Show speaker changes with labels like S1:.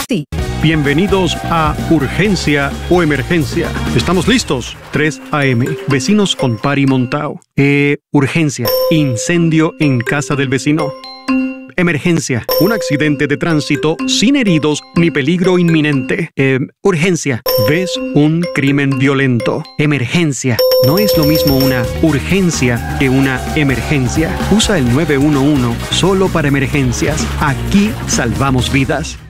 S1: ti.
S2: Bienvenidos a Urgencia o Emergencia. ¿Estamos listos? 3 a.m. Vecinos con party montao. Urgencia. Incendio en casa del vecino. Emergencia. Un accidente de tránsito sin heridos ni peligro inminente. Urgencia. ¿Ves un crimen violento? Emergencia. No es lo mismo una urgencia que una emergencia. Usa el 911 solo para emergencias. Aquí salvamos vidas.